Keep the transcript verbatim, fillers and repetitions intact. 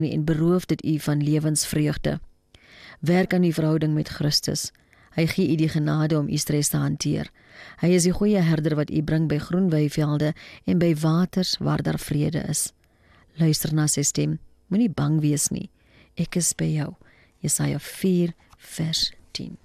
en beroof dit u van lewensvreugde. Werk aan uw verhouding met Christus. Hy gee u die genade om u stres te hanteer. Hy is die goeie herder wat u bring by groen weivelde en by waters waar daar vrede is. Luister na sy stem, moenie bang wees nie. Ek is by jou. Jesaja vier vers tien.